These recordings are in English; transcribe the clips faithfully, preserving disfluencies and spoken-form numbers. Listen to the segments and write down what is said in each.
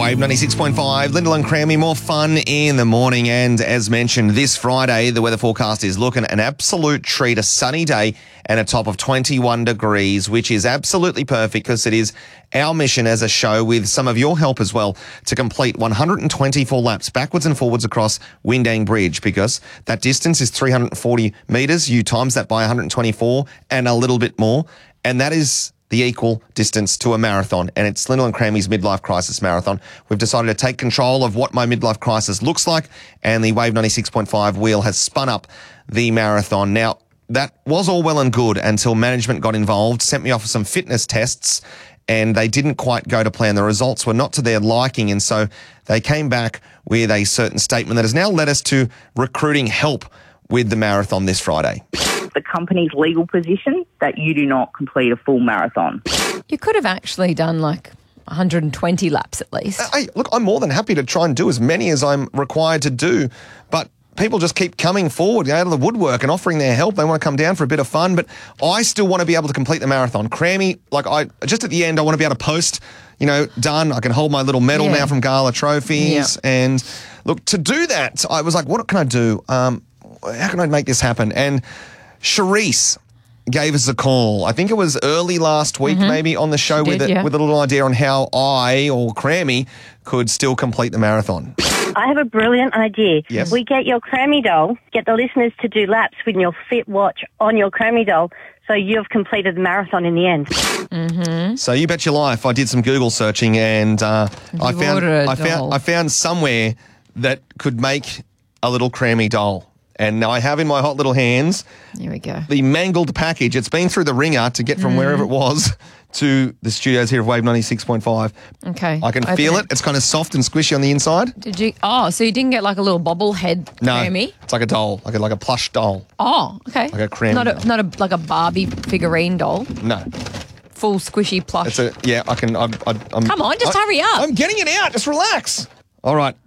Wave ninety-six point five, Lyndall and Crammy, more fun in the morning. And as mentioned, this Friday, the weather forecast is looking an absolute treat, a sunny day and a top of twenty-one degrees, which is absolutely perfect because it is our mission as a show, with some of your help as well, to complete one hundred twenty-four laps backwards and forwards across Windang Bridge, because that distance is three hundred forty metres. You times that by one hundred twenty-four and a little bit more, and that is the equal distance to a marathon, and it's Lyndall and Crammy's Midlife Crisis Marathon. We've decided to take control of what my midlife crisis looks like, and the Wave ninety-six point five wheel has spun up the marathon. Now, that was all well and good until management got involved, sent me off for some fitness tests, and they didn't quite go to plan. The results were not to their liking, and so they came back with a certain statement that has now led us to recruiting help with the marathon this Friday. The company's legal position that you do not complete a full marathon. You could have actually done like one hundred twenty laps at least. Hey, look, I'm more than happy to try and do as many as I'm required to do, but people just keep coming forward out of the woodwork and offering their help. They want to come down for a bit of fun, but I still want to be able to complete the marathon. Crammy, like I, just at the end, I want to be able to post, you know, done. I can hold my little medal Yeah. now from Gala Trophies. Yeah. And look, to do that, I was like, what can I do? Um, how can I make this happen? And Charisse gave us a call. I think it was early last week, mm-hmm. maybe, on the show She with did, a, yeah. with a little idea on how I or Crammy could still complete the marathon. I have a brilliant idea. Yes. We get your Crammy doll, get the listeners to do laps with your Fit Watch on your Crammy doll, so you've completed the marathon in the end. Mm-hmm. So you bet your life, I did some Google searching, and uh, I You found ordered a I found doll. I found somewhere that could make a little Crammy doll. And I have in my hot little hands Here we go. the mangled package. It's been through the ringer to get from Mm. wherever it was to the studios here of Wave ninety-six point five. Okay. I can open feel it. It's kind of soft and squishy on the inside. Did you? Oh, so you didn't get like a little bobblehead No, Crammy? it's like a doll, like a, like a plush doll. Oh, okay. Like a Crammy Not a doll. not a like a Barbie figurine doll. No, Full squishy plush. it's a yeah. I can. I'm, I'm, I'm, Come on, just I- hurry up. I'm getting it out. Just relax. All right.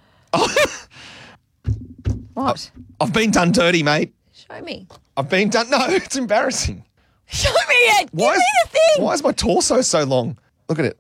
What? I've been done dirty, mate. Show me. I've been done. No, it's embarrassing. Show me it. Give Why me is, the thing. Why is my torso so long? Look at it.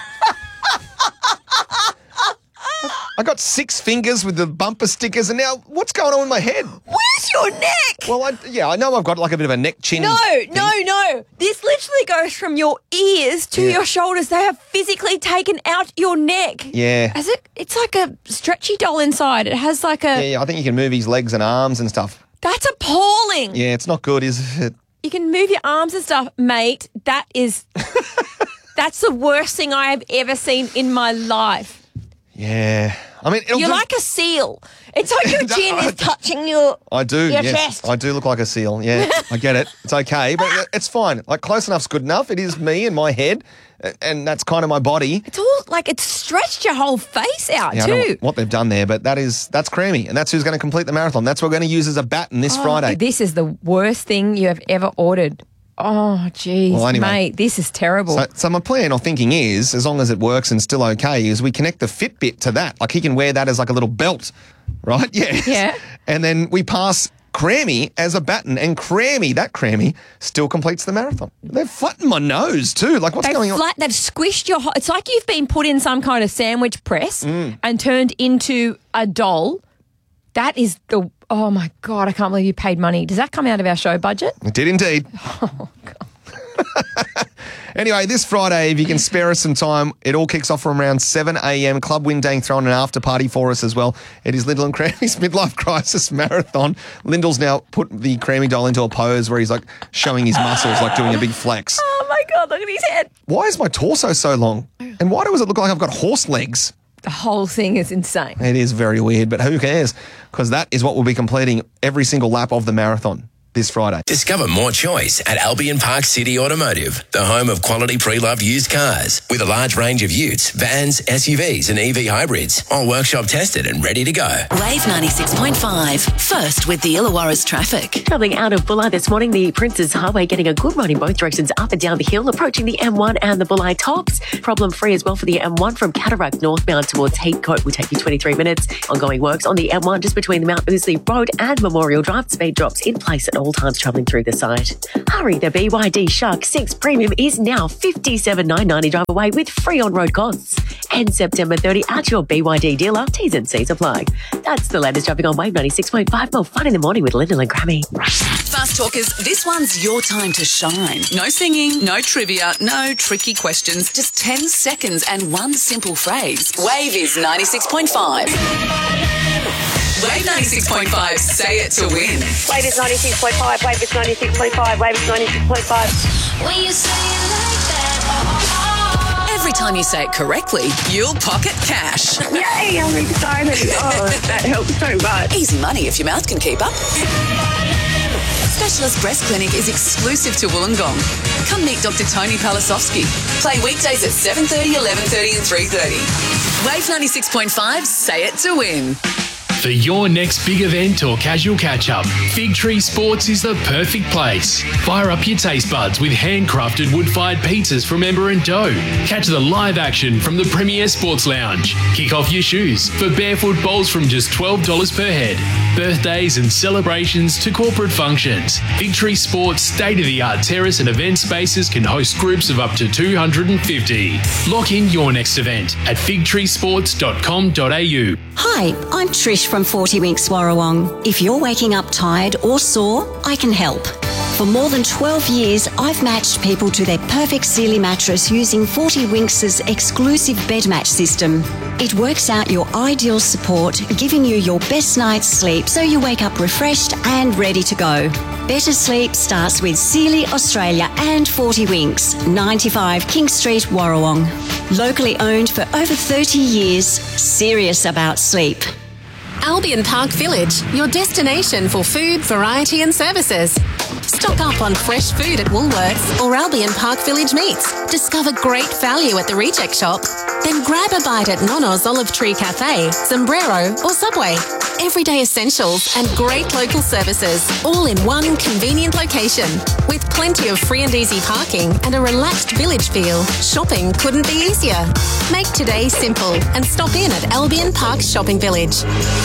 I got six fingers with the bumper stickers, and now what's going on with my head? Where's your neck? Well, I, yeah, I know I've got like a bit of a neck chin. No, thing. no, no. This literally goes from your ears to Yeah. your shoulders. They have physically taken out your neck. Yeah. As it, it's like a stretchy doll inside. It has like a. Yeah, yeah, I think you can move his legs and arms and stuff. That's appalling. Yeah, it's not good, is it? You can move your arms and stuff, mate. That is. That's the worst thing I have ever seen in my life. Yeah. I mean, it'll You're do- like a seal. It's like your chin is touching your. I do, your yes. chest. I do look like a seal. Yeah, I get it. It's okay, but it's fine. Like, close enough's good enough. It is me and my head, and that's kind of my body. It's all like it's stretched your whole face out Yeah, I don't too. know what they've done there, but that is that's Crammy, and that's who's going to complete the marathon. That's what we're going to use as a baton this Oh, Friday. This is the worst thing you have ever ordered. Oh, geez, Well, anyway. mate, this is terrible. So, so my plan or thinking is, as long as it works and still okay, is we connect the Fitbit to that. Like he can wear that as like a little belt, right? Yeah. Yeah. And then we pass Crammy as a baton, and Crammy, that Crammy, still completes the marathon. They've flattened my nose too. Like, what's They've going on? flat, they've squished your. ho- It's like you've been put in some kind of sandwich press Mm. and turned into a doll. That is the. Oh my God! I can't believe you paid money. Does that come out of our show budget? It did indeed. Oh God! Anyway, this Friday, if you can spare us some time, it all kicks off from around seven a.m. Club Windang throwing an after party for us as well. It is Lyndall and Crammy's Midlife Crisis Marathon. Lyndall's now put the Crammy doll into a pose where he's like showing his muscles, like doing a big flex. Oh my God! Look at his head. Why is my torso so long? And why does it look like I've got horse legs? The whole thing is insane. It is very weird, but who cares? Because that is what we'll be completing every single lap of the marathon this Friday. Discover more choice at Albion Park City Automotive, the home of quality pre-loved used cars with a large range of utes, vans, S U Vs and E V hybrids, all workshop tested and ready to go. Wave ninety-six point five. First with the Illawarra's traffic. Travelling out of Bulli this morning, the Princes Highway getting a good run in both directions up and down the hill, approaching the M one and the Bulli tops. Problem free as well for the M one from Cataract northbound towards Heathcote will take you twenty-three minutes. Ongoing works on the M one just between the Mount Ousley Road and Memorial Drive. Speed drops in place at all times travelling through the site. Hurry, the B Y D Shark six Premium is now fifty-seven thousand nine hundred ninety drive away with free on-road costs. and September thirtieth at your B Y D dealer. T's and C's apply. That's the latest traffic on Wave ninety-six point five. More fun in the morning with Lyndall and Grammy. Fast Talkers, this one's your time to shine. No singing, no trivia, no tricky questions, just ten seconds and one simple phrase. Wave is ninety-six point five. Wave ninety-six point five, say it to win. Wave is ninety-six point five, Wave is ninety-six point five, Wave is ninety-six point five. When you say it like that, every time you say it correctly, you'll pocket cash. Yay, I'm excited. Oh, that helps so much. Easy money if your mouth can keep up. Specialist Breast Clinic is exclusive to Wollongong. Come meet Doctor Tony Palasovsky. Play weekdays at seven thirty, eleven thirty and three thirty. Wave ninety-six point five, say it to win. For your next big event or casual catch-up, Fig Tree Sports is the perfect place. Fire up your taste buds with handcrafted wood-fired pizzas from Ember and Dough. Catch the live action from the Premier Sports Lounge. Kick off your shoes for barefoot bowls from just twelve dollars per head. Birthdays and celebrations to corporate functions. Fig Tree Sports' state-of-the-art terrace and event spaces can host groups of up to two hundred fifty. Lock in your next event at fig tree sports dot com dot a u. Hi, I'm Trish from forty Winks Warrawong. If you're waking up tired or sore, I can help. For more than twelve years, I've matched people to their perfect Sealy mattress using forty Winks' exclusive bed match system. It works out your ideal support, giving you your best night's sleep so you wake up refreshed and ready to go. Better sleep starts with Sealy Australia and forty Winks, ninety-five King Street, Warrawong. Locally owned for over thirty years, serious about sleep. Albion Park Village, your destination for food, variety and services. Stock up on fresh food at Woolworths or Albion Park Village Meats. Discover great value at the Reject Shop. Then grab a bite at Nono's Olive Tree Cafe, Sombrero or Subway. Everyday essentials and great local services, all in one convenient location. With plenty of free and easy parking and a relaxed village feel, shopping couldn't be easier. Make today simple and stop in at Albion Park Shopping Village.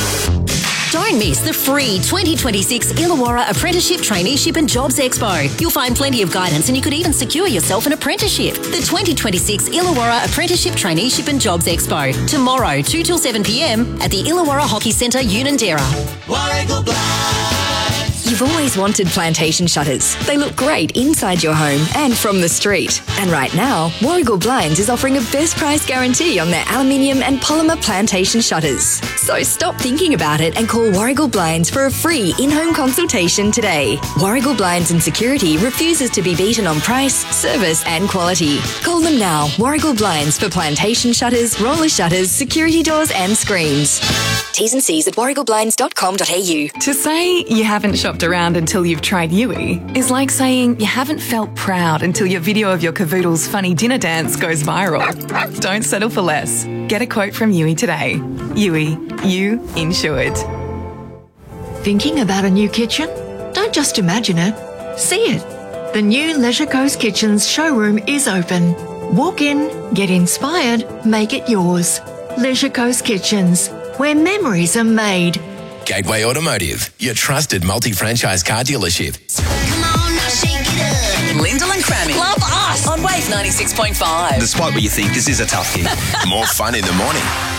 Don't miss the free twenty twenty-six Illawarra Apprenticeship, Traineeship and Jobs Expo. You'll find plenty of guidance and you could even secure yourself an apprenticeship. The twenty twenty-six Illawarra Apprenticeship, Traineeship and Jobs Expo. Tomorrow, two till seven p m at the Illawarra Hockey Centre, Unanderra. Warragul Blinds. You've always wanted plantation shutters. They look great inside your home and from the street. And right now, Warragul Blinds is offering a best price guarantee on their aluminium and polymer plantation shutters. So stop thinking about it and call Warragul Blinds for a free in-home consultation today. Warragul Blinds and Security refuses to be beaten on price, service and quality. Call them now. Warragul Blinds for plantation shutters, roller shutters, security doors and screens. T's and C's at warragul blinds dot com dot a u. To say you haven't shopped around until you've tried Yui is like saying you haven't felt proud until your video of your cavoodle's funny dinner dance goes viral. Don't settle for less. Get a quote from Yui today. Yui, you insured. Thinking about a new kitchen? Don't just imagine it. See it. The new Leisure Coast Kitchens showroom is open. Walk in, get inspired, make it yours. Leisure Coast Kitchens, where memories are made. Gateway Automotive, your trusted multi-franchise car dealership. Come on, now shake it up. Lyndall and Crammy. Love us on Wave ninety-six point five. Despite what you think, this is a tough gig. More fun in the morning.